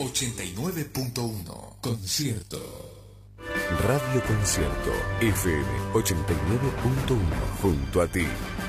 89.1. Concierto. Radio Concierto FM 89.1, junto a ti.